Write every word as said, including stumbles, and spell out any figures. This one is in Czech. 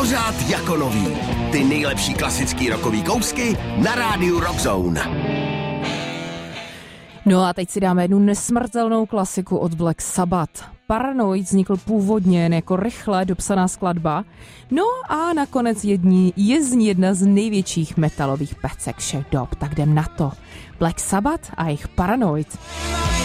Pořád jako nový. Ty nejlepší klasický rockový kousky na rádiu Rockzone. No a teď si dáme jednu nesmrtelnou klasiku od Black Sabbath. Paranoid vznikl původně jen jako rychle dopsaná skladba, no a nakonec jední, je z ní jedna z největších metalových pecek všech dob, tak jdem na to. Black Sabbath a jejich Paranoid.